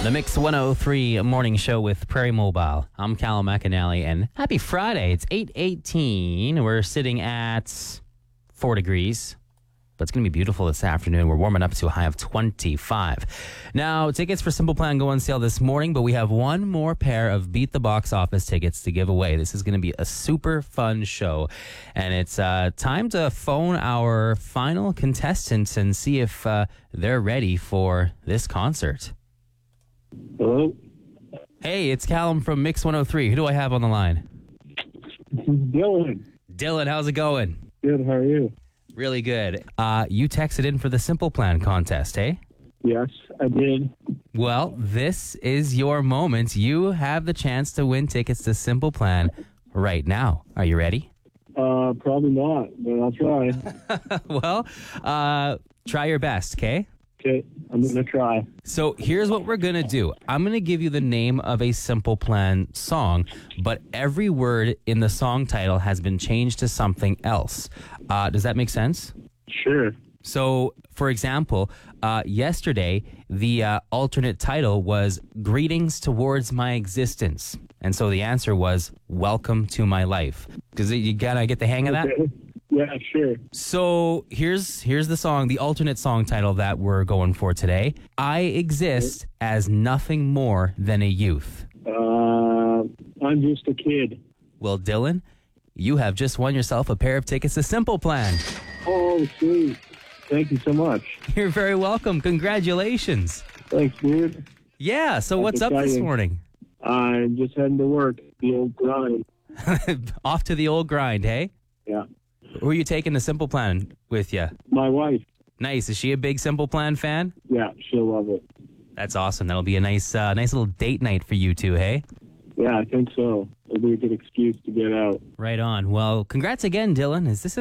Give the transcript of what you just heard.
The Mix 103 morning show with Prairie Mobile. I'm Callum McAnally, and happy Friday. It's 8:18. We're sitting at 4 degrees, but it's going to be beautiful this afternoon. We're warming up to a high of 25. Now, tickets for Simple Plan go on sale this morning, but we have one more pair of Beat the Box Office tickets to give away. This is going to be a super fun show, and it's time to phone our final contestants and see if they're ready for this concert. Hello? Hey, it's Callum from Mix 103. Who do I have on the line? This is Dylan. Dylan, how's it going? Good, how are you? Really good. You texted in for the Simple Plan contest, hey? Yes, I did. Well, this is your moment. You have the chance to win tickets to Simple Plan right now. Are you ready? Probably not, but I'll try. Well, try your best, okay? Okay, I'm going to try. So here's what we're going to do. I'm going to give you the name of a Simple Plan song, but every word in the song title has been changed to something else. Does that make sense? Sure. So, for example, yesterday, the alternate title was Greetings Towards My Existence. And so the answer was Welcome to My Life. Because you got to get the hang of that? Okay. Yeah, sure. So here's the song, the alternate song title that we're going for today. I exist as nothing more than a youth. I'm just a kid. Well, Dylan, you have just won yourself a pair of tickets to Simple Plan. Oh, sweet. Thank you so much. You're very welcome. Congratulations. Thanks, dude. Yeah, so That's what's up this exciting. morning? I'm just heading to work. The old grind. Off to the old grind, hey? Yeah. Who are you taking the Simple Plan with you? My wife. Nice. Is she a big Simple Plan fan? Yeah, she'll love it. That's awesome. That'll be a nice little date night for you two, hey? Yeah, I think so. It'll be a good excuse to get out. Right on. Well, congrats again, Dylan. Is this